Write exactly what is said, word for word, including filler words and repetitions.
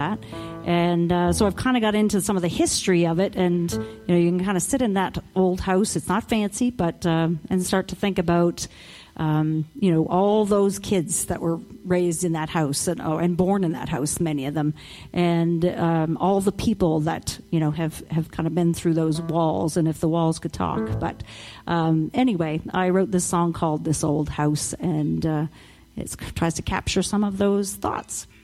that. And uh, so I've kind of got into some of the history of it, and you know, you can kind of sit in that old house. It's not fancy, but um, and start to think about um, you know, all those kids that were raised in that house and, oh, and born in that house, many of them, and um, all the people that you know have, have kind of been through those walls, and if the walls could talk. But um, anyway, I wrote this song called "This Old House," and uh, it tries to capture some of those thoughts.